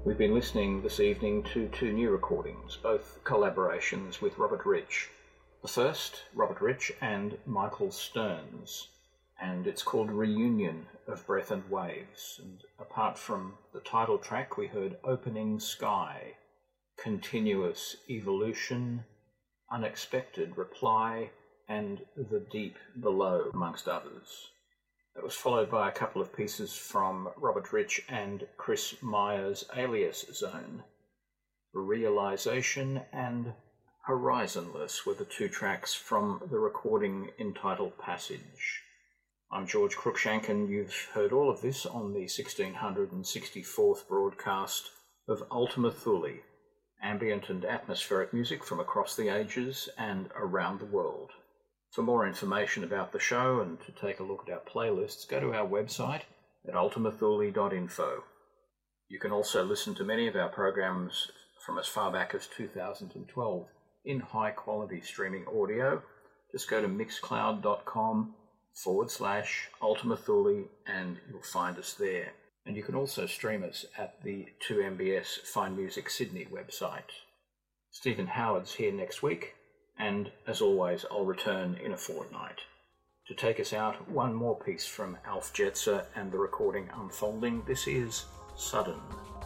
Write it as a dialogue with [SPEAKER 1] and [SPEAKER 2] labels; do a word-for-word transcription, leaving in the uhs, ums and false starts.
[SPEAKER 1] We've been listening this evening to two new recordings, both collaborations with Robert Rich. The first, Robert Rich and Michael Stearns, and it's called Reunion of Breath and Waves. And apart from the title track, we heard Opening Sky, Continuous Evolution, Unexpected Reply, and The Deep Below, amongst others. That was followed by a couple of pieces from Robert Rich and Chris Myers' Alias Zone. Realization and Horizonless were the two tracks from the recording entitled Passage. I'm George Cruikshank, and you've heard all of this on the one thousand six hundred sixty-fourth broadcast of Ultima Thule, ambient and atmospheric music from across the ages and around the world. For more information about the show and to take a look at our playlists, go to our website at ultima thule dot info. You can also listen to many of our programs from as far back as two thousand twelve in high-quality streaming audio. Just go to mixcloud.com forward slash Ultima Thule and you'll find us there. And you can also stream us at the two M B S Fine Music Sydney website. Stephen Howard's here next week. And, as always, I'll return in a fortnight. To take us out, one more piece from Alf Jetzer and the recording Unfolding. This is Sudden.